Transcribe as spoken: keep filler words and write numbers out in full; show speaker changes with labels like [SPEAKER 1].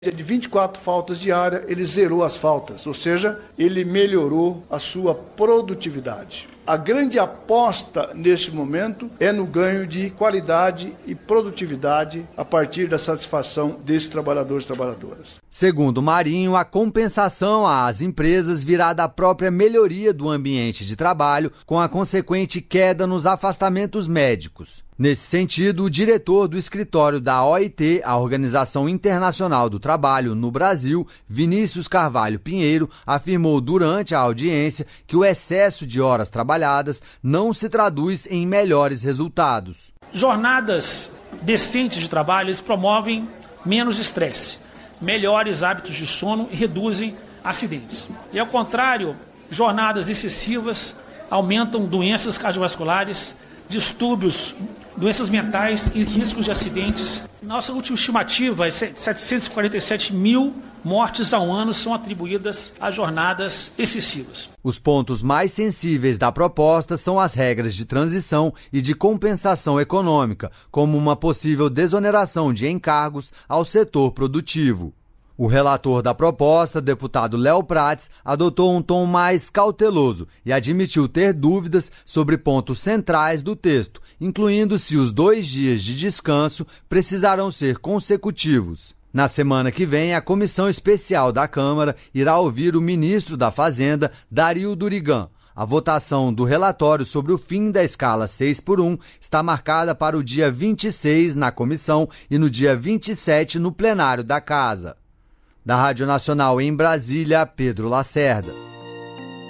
[SPEAKER 1] de vinte e quatro faltas diárias, ele zerou as faltas, ou seja, ele melhorou a sua produtividade. A grande aposta neste momento é no ganho de qualidade e produtividade a partir da satisfação desses trabalhadores e trabalhadoras.
[SPEAKER 2] Segundo Marinho, a compensação às empresas virá da própria melhoria do ambiente de trabalho, com a consequente queda nos afastamentos médicos. Nesse sentido, o diretor do escritório da O I T, a Organização Internacional do Trabalho no Brasil, Vinícius Carvalho Pinheiro, afirmou durante a audiência que o excesso de horas trabalhadas não se traduz em melhores resultados.
[SPEAKER 3] Jornadas decentes de trabalho eles promovem menos estresse, melhores hábitos de sono e reduzem acidentes. E ao contrário, jornadas excessivas aumentam doenças cardiovasculares, distúrbios, doenças mentais e riscos de acidentes. Nossa última estimativa é setecentos e quarenta e sete mil mortes ao ano são atribuídas a jornadas excessivas.
[SPEAKER 2] Os pontos mais sensíveis da proposta são as regras de transição e de compensação econômica, como uma possível desoneração de encargos ao setor produtivo. O relator da proposta, deputado Léo Prates, adotou um tom mais cauteloso e admitiu ter dúvidas sobre pontos centrais do texto, incluindo se os dois dias de descanso precisarão ser consecutivos. Na semana que vem, a Comissão Especial da Câmara irá ouvir o ministro da Fazenda, Dario Durigan. A votação do relatório sobre o fim da escala seis por um está marcada para o dia vinte e seis na comissão e no dia vinte e sete no plenário da Casa. Da Rádio Nacional em Brasília, Pedro Lacerda.